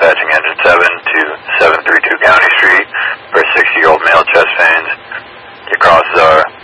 dispatching engine 7 to 732 County Street for a 60-year-old male chest pains. Your crosses are